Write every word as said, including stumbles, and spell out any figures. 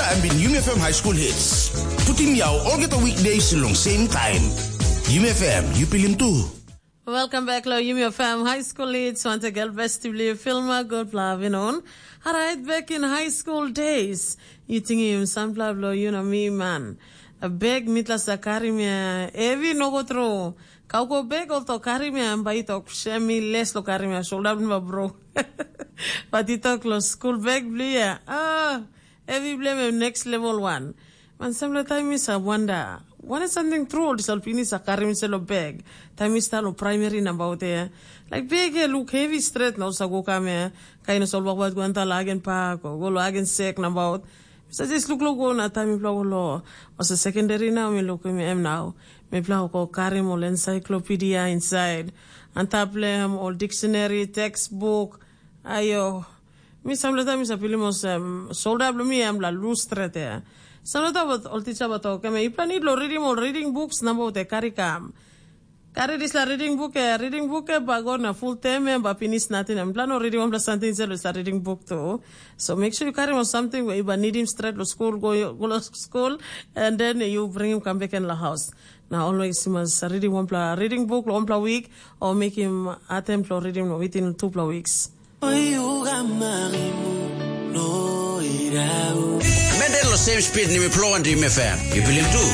and bin U M F M High School Hits. Putin jou all get a weekdays along same time. U M F M, you pilim too. Welcome back, lo U M F M High School Hits. Want to get best to believe filmer good loving on. Alright, back in high school days, you think him some lo you know me man. A beg mitla sakari me evi no go through. Kauko beg alto carry me and by talk shemi less lo carry me shoulder me bro. But it talk lo school bag blue. Ah, every blame next level one. Man some time is a wonder. When is something true, this alpini sakari me selo bag. Time is talo primary number there. Like big look heavy straight now sa go kame. Kaino solwa wat guanta lagen pa ko go lagen sek number. So just look look on a time flow law. Was a secondary now me look me am now. Me flow ko carry mo encyclopedia inside. And tablem or dictionary, textbook. Ayo. Me some time is a pilimos um solda me am la lustre there. Some of all teacher about okay, me plan need lo reading or reading books number te carry cam. Carry this la reading book, a reading book, a bag na full time, and bapinis nothing. I'm plan or reading one plus something is a reading book too. So make sure you carry on something where you need him straight to school, go go to school, and then you bring him come back in the house. Now always he must reading one plus reading book one plus week, or make him attempt to reading within two plus weeks. Mendel lo same speed ni mi flow and U M F M. You believe too?